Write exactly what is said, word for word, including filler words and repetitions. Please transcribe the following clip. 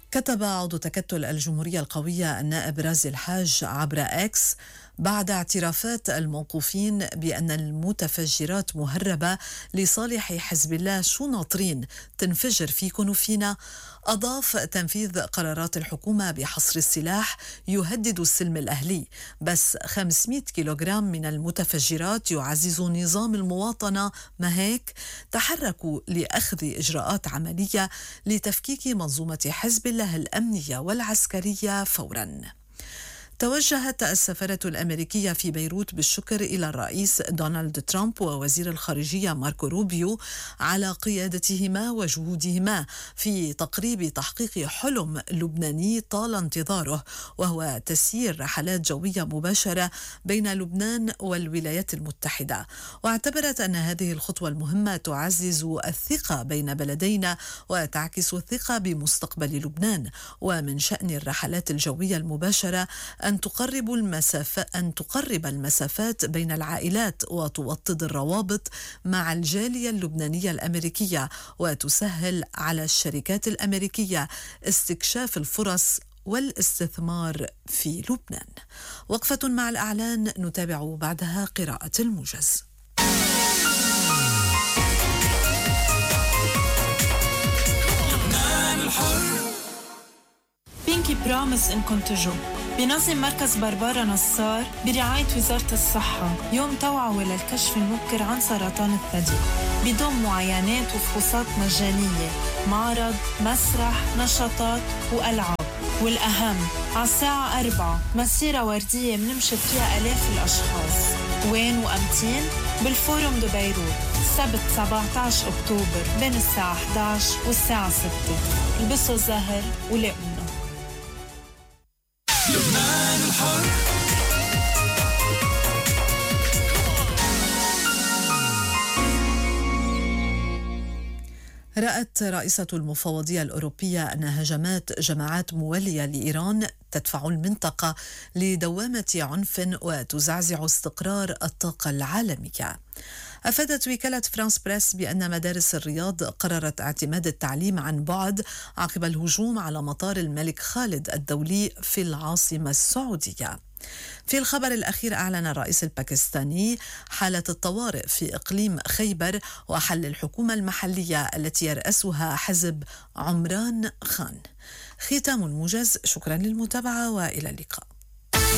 كتب عضو تكتل الجمهورية القوية النائب رازي الحاج عبر إكس بعد اعترافات الموقوفين بأن المتفجرات مهربة لصالح حزب الله، شو ناطرين تنفجر فيكن وفينا. أضاف: تنفيذ قرارات الحكومة بحصر السلاح يهدد السلم الأهلي، بس خمسمئة كيلوغرام من المتفجرات يعزز نظام المواطنة، ما هيك تحركوا لأخذ إجراءات عملية لتفكيك منظومة حزب الله الأمنية والعسكرية فوراً. توجهت السفارة الأمريكية في بيروت بالشكر إلى الرئيس دونالد ترامب ووزير الخارجية ماركو روبيو على قيادتهما وجهودهما في تقريب تحقيق حلم لبناني طال انتظاره، وهو تسيير رحلات جوية مباشرة بين لبنان والولايات المتحدة. واعتبرت أن هذه الخطوة المهمة تعزز الثقة بين بلدينا وتعكس الثقة بمستقبل لبنان. ومن شأن الرحلات الجوية المباشرة أن تقرب المسافة أن تقرب المسافات بين العائلات وتوطد الروابط مع الجالية اللبنانية الأمريكية، وتسهل على الشركات الأمريكية استكشاف الفرص والاستثمار في لبنان. وقفة مع الأعلان، نتابع بعدها قراءة الموجز. بينكي برامس إنكم تجوا. بينظم مركز بربارة نصار برعاية وزارة الصحة يوم توعوة للكشف المبكر عن سرطان الثدي، بضم معاينات وفحوصات مجانية، معرض، مسرح، نشاطات وألعاب. والأهم على الساعة أربعة مسيرة وردية منمشط فيها آلاف الأشخاص. وين وأمتين؟ بالفورم دو بيروت، السبت سبعة عشر أكتوبر بين الساعة إحدى عشر والساعة ستة. البسوا الزهر ولاقونا. لبنان الحر. رأت رئيسة المفوضية الأوروبية أن هجمات جماعات موالية لإيران تدفع المنطقة لدوامة عنف وتزعزع استقرار الطاقة العالمية. أفادت وكالة فرانس بريس بأن مدارس الرياض قررت اعتماد التعليم عن بعد عقب الهجوم على مطار الملك خالد الدولي في العاصمة السعودية. في الخبر الأخير، أعلن الرئيس الباكستاني حالة الطوارئ في إقليم خيبر وحل الحكومة المحلية التي يرأسها حزب عمران خان. ختام الموجز، شكرا للمتابعة وإلى اللقاء.